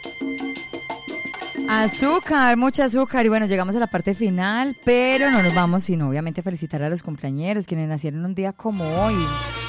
Azúcar, mucha azúcar. Y bueno, llegamos a la parte final, pero no nos vamos sin obviamente felicitar a los cumpleañeros, quienes nacieron un día como hoy.